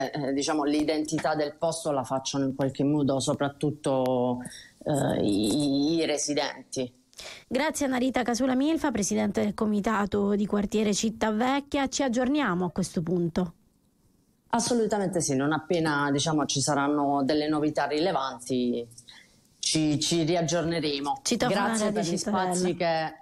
diciamo, l'identità del posto la facciano in qualche modo soprattutto i residenti. Grazie a Narita Casula Milfa, presidente del comitato di quartiere Città Vecchia. Ci aggiorniamo a questo punto. Assolutamente sì, non appena diciamo, ci saranno delle novità rilevanti ci riaggiorneremo. Grazie per gli spazi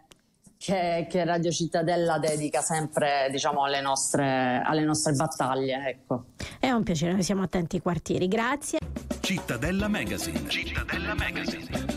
che Radio Cittadella dedica sempre, diciamo, alle nostre battaglie. Ecco. È un piacere, noi siamo attenti ai quartieri. Grazie. Cittadella Magazine. Cittadella Magazine.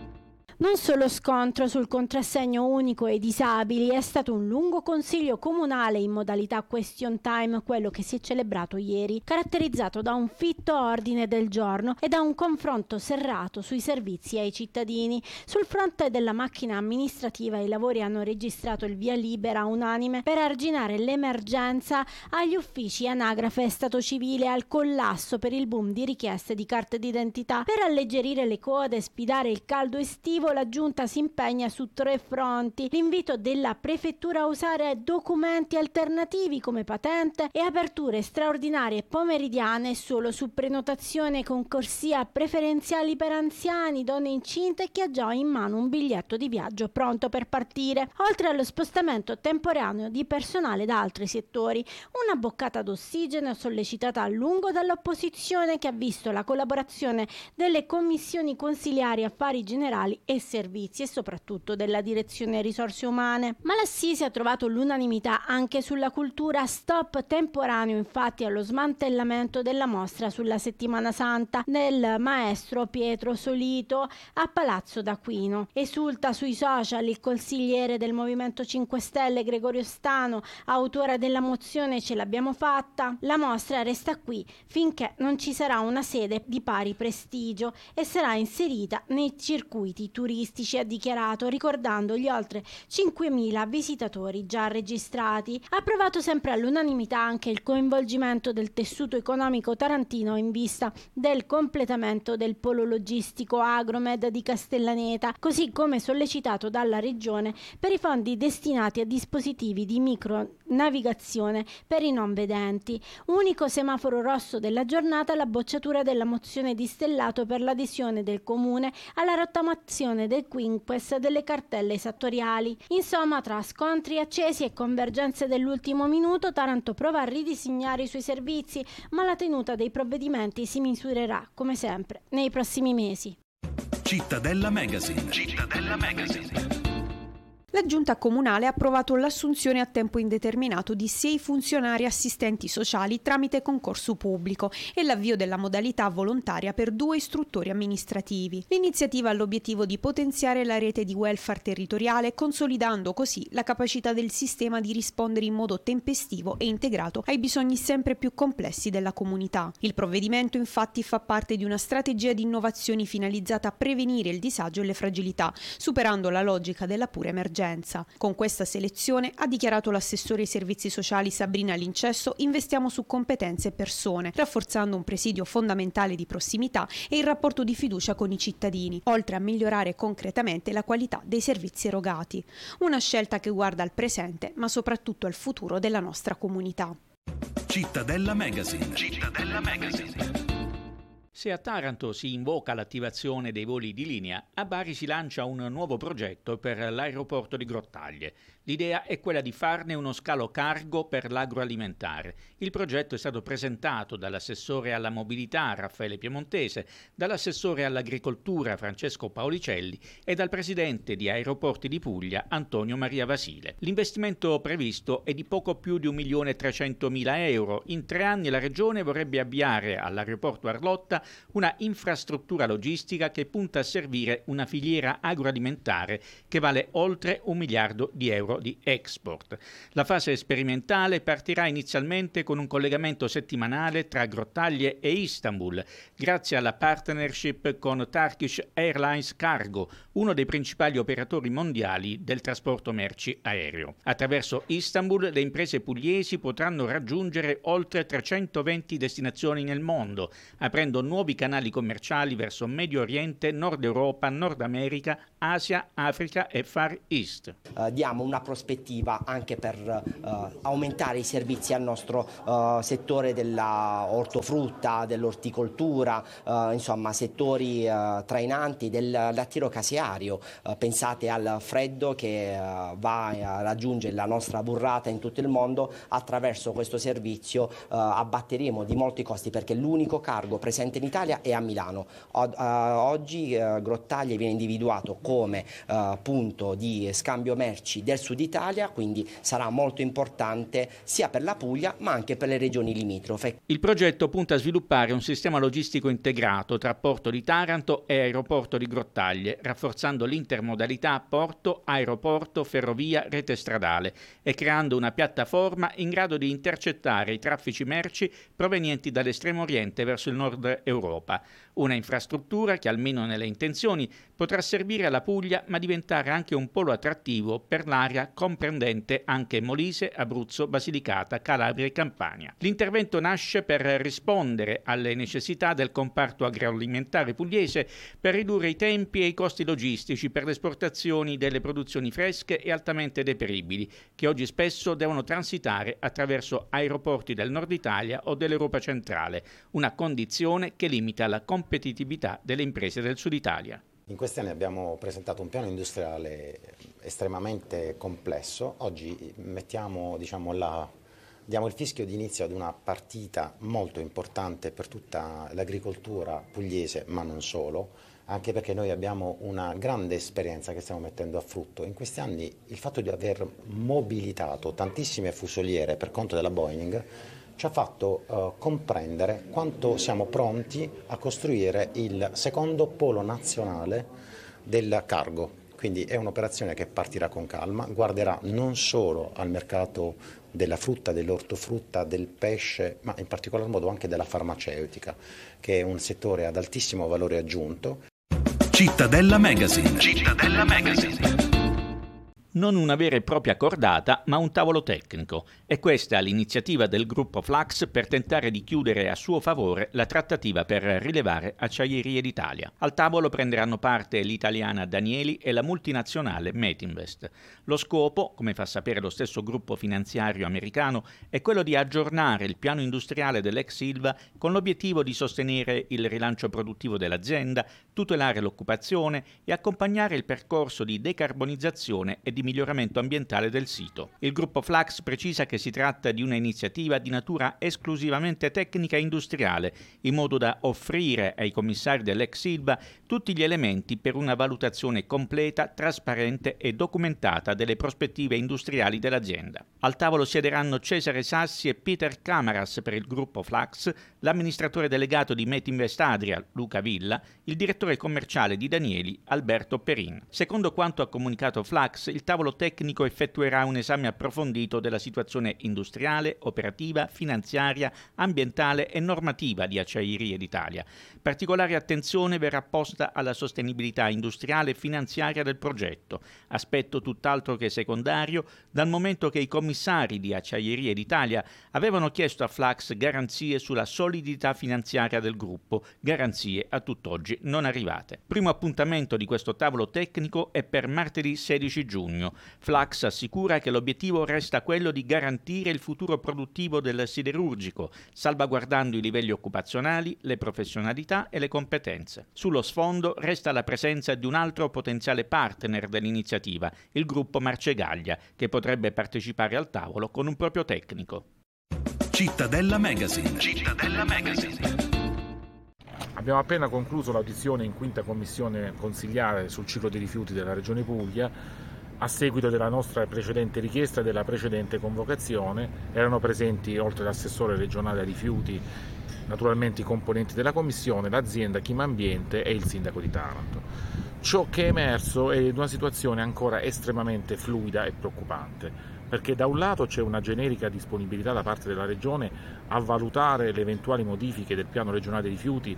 Non solo scontro sul contrassegno unico ai disabili, è stato un lungo consiglio comunale in modalità question time, quello che si è celebrato ieri, caratterizzato da un fitto ordine del giorno e da un confronto serrato sui servizi ai cittadini. Sul fronte della macchina amministrativa i lavori hanno registrato il via libera unanime per arginare l'emergenza agli uffici anagrafe e stato civile, al collasso per il boom di richieste di carte d'identità. Per alleggerire le code e sfidare il caldo estivo, la Giunta si impegna su 3 fronti: l'invito della Prefettura a usare documenti alternativi come patente e aperture straordinarie pomeridiane solo su prenotazione, con corsia preferenziali per anziani, donne incinte e chi ha già in mano un biglietto di viaggio pronto per partire, oltre allo spostamento temporaneo di personale da altri settori. Una boccata d'ossigeno sollecitata a lungo dall'opposizione, che ha visto la collaborazione delle commissioni consiliari affari generali e servizi e soprattutto della direzione risorse umane. Ma l'Assise ha trovato l'unanimità anche sulla cultura. Stop temporaneo infatti allo smantellamento della mostra sulla Settimana Santa del maestro Pietro Solito a Palazzo d'Aquino. Esulta sui social il consigliere del Movimento 5 Stelle Gregorio Stano, autore della mozione "Ce l'abbiamo fatta". La mostra resta qui finché non ci sarà una sede di pari prestigio e sarà inserita nei circuiti turistici, ha dichiarato, ricordando gli oltre 5.000 visitatori già registrati. Ha approvato sempre all'unanimità anche il coinvolgimento del tessuto economico tarantino in vista del completamento del polo logistico Agromed di Castellaneta, così come sollecitato dalla Regione per i fondi destinati a dispositivi di micronavigazione per i non vedenti. Unico semaforo rosso della giornata la bocciatura della mozione di Stellato per l'adesione del Comune alla rottamazione del Quinques delle cartelle esattoriali. Insomma, tra scontri accesi e convergenze dell'ultimo minuto, Taranto prova a ridisegnare i suoi servizi, ma la tenuta dei provvedimenti si misurerà, come sempre, nei prossimi mesi. Cittadella Magazine. Cittadella Magazine. La Giunta Comunale ha approvato l'assunzione a tempo indeterminato di 6 funzionari assistenti sociali tramite concorso pubblico e l'avvio della modalità volontaria per 2 istruttori amministrativi. L'iniziativa ha l'obiettivo di potenziare la rete di welfare territoriale, consolidando così la capacità del sistema di rispondere in modo tempestivo e integrato ai bisogni sempre più complessi della comunità. Il provvedimento infatti fa parte di una strategia di innovazioni finalizzata a prevenire il disagio e le fragilità, superando la logica della pura emergenza. Con questa selezione, ha dichiarato l'assessore ai servizi sociali Sabrina Lincesso, investiamo su competenze e persone, rafforzando un presidio fondamentale di prossimità e il rapporto di fiducia con i cittadini, oltre a migliorare concretamente la qualità dei servizi erogati. Una scelta che guarda al presente, ma soprattutto al futuro della nostra comunità. Cittadella Magazine. Cittadella Magazine. Se a Taranto si invoca l'attivazione dei voli di linea, a Bari si lancia un nuovo progetto per l'aeroporto di Grottaglie. L'idea è quella di farne uno scalo cargo per l'agroalimentare. Il progetto è stato presentato dall'assessore alla mobilità Raffaele Piemontese, dall'assessore all'agricoltura Francesco Paolicelli e dal presidente di Aeroporti di Puglia Antonio Maria Vasile. L'investimento previsto è di poco più di 1.300.000 euro. In 3 anni la Regione vorrebbe avviare all'aeroporto Arlotta una infrastruttura logistica che punta a servire una filiera agroalimentare che vale oltre 1 miliardo di euro di export. La fase sperimentale partirà inizialmente con un collegamento settimanale tra Grottaglie e Istanbul, grazie alla partnership con Turkish Airlines Cargo, uno dei principali operatori mondiali del trasporto merci aereo. Attraverso Istanbul le imprese pugliesi potranno raggiungere oltre 320 destinazioni nel mondo, aprendo nuovi nuovi canali commerciali verso Medio Oriente, Nord Europa, Nord America, Asia, Africa e Far East. Diamo una prospettiva anche per aumentare i servizi al nostro settore della ortofrutta, dell'orticoltura, insomma settori trainanti del lattiero caseario. Pensate al freddo che va a raggiungere la nostra burrata in tutto il mondo. Attraverso questo servizio abbatteremo di molti costi, perché l'unico cargo presente in Italia è a Milano. Oggi Grottaglie viene individuato come punto di scambio merci del Sud Italia, quindi sarà molto importante sia per la Puglia ma anche per le regioni limitrofe. Il progetto punta a sviluppare un sistema logistico integrato tra Porto di Taranto e Aeroporto di Grottaglie, rafforzando l'intermodalità porto, aeroporto, ferrovia, rete stradale e creando una piattaforma in grado di intercettare i traffici merci provenienti dall'estremo oriente verso il nord Europa. Una infrastruttura che, almeno nelle intenzioni, potrà servire alla Puglia ma diventare anche un polo attrattivo per l'area comprendente anche Molise, Abruzzo, Basilicata, Calabria e Campania. L'intervento nasce per rispondere alle necessità del comparto agroalimentare pugliese per ridurre i tempi e i costi logistici per le esportazioni delle produzioni fresche e altamente deperibili, che oggi spesso devono transitare attraverso aeroporti del nord Italia o dell'Europa centrale, una condizione che limita la competitività delle imprese del sud Italia. In questi anni abbiamo presentato un piano industriale estremamente complesso. Oggi diamo il fischio d'inizio ad una partita molto importante per tutta l'agricoltura pugliese, ma non solo, anche perché noi abbiamo una grande esperienza che stiamo mettendo a frutto. In questi anni il fatto di aver mobilitato tantissime fusoliere per conto della Boeing ci ha fatto comprendere quanto siamo pronti a costruire il secondo polo nazionale del cargo. Quindi è un'operazione che partirà con calma, guarderà non solo al mercato della frutta, dell'ortofrutta, del pesce, ma in particolar modo anche della farmaceutica, che è un settore ad altissimo valore aggiunto. Cittadella Magazine. Cittadella Magazine. Non una vera e propria cordata, ma un tavolo tecnico. E questa è l'iniziativa del gruppo Flux per tentare di chiudere a suo favore la trattativa per rilevare Acciaierie d'Italia. Al tavolo prenderanno parte l'italiana Danieli e la multinazionale Metinvest. Lo scopo, come fa sapere lo stesso gruppo finanziario americano, è quello di aggiornare il piano industriale dell'ex Ilva con l'obiettivo di sostenere il rilancio produttivo dell'azienda, tutelare l'occupazione e accompagnare il percorso di decarbonizzazione e di miglioramento ambientale del sito. Il gruppo Flux precisa che si tratta di una iniziativa di natura esclusivamente tecnica e industriale, in modo da offrire ai commissari dell'ex Ilva tutti gli elementi per una valutazione completa, trasparente e documentata delle prospettive industriali dell'azienda. Al tavolo siederanno Cesare Sassi e Peter Camaras per il gruppo Flux, l'amministratore delegato di Metinvest Adria, Luca Villa, il direttore commerciale di Danieli, Alberto Perin. Secondo quanto ha comunicato Flux, il tavolo tecnico effettuerà un esame approfondito della situazione industriale, operativa, finanziaria, ambientale e normativa di Acciaierie d'Italia. Particolare attenzione verrà posta alla sostenibilità industriale e finanziaria del progetto, aspetto tutt'altro che secondario dal momento che i commissari di Acciaierie d'Italia avevano chiesto a Flux garanzie sulla solidità finanziaria del gruppo, garanzie a tutt'oggi non arrivate. Primo appuntamento di questo tavolo tecnico è per martedì 16 giugno. Flux assicura che l'obiettivo resta quello di garantire il futuro produttivo del siderurgico, salvaguardando i livelli occupazionali, le professionalità e le competenze. Sullo sfondo resta la presenza di un altro potenziale partner dell'iniziativa, il gruppo Marcegaglia, che potrebbe partecipare al tavolo con un proprio tecnico. Cittadella Magazine. Cittadella Magazine. Abbiamo appena concluso l'audizione in quinta commissione consiliare sul ciclo dei rifiuti della Regione Puglia. A seguito della nostra precedente richiesta e della precedente convocazione erano presenti, oltre all'assessore regionale ai rifiuti, naturalmente i componenti della commissione, l'azienda Chimambiente e il sindaco di Taranto. Ciò che è emerso è una situazione ancora estremamente fluida e preoccupante, perché da un lato c'è una generica disponibilità da parte della Regione a valutare le eventuali modifiche del piano regionale dei rifiuti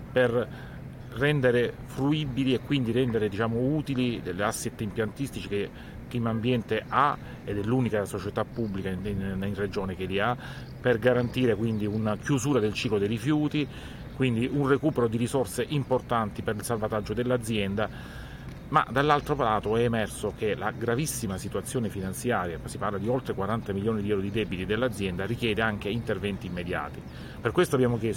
per rendere fruibili e quindi rendere utili degli asset impiantistici che Climambiente ha, ed è l'unica società pubblica in regione che li ha, per garantire quindi una chiusura del ciclo dei rifiuti, quindi un recupero di risorse importanti per il salvataggio dell'azienda. Ma dall'altro lato è emerso che la gravissima situazione finanziaria, si parla di oltre 40 milioni di euro di debiti dell'azienda, richiede anche interventi immediati. Per questo abbiamo chiesto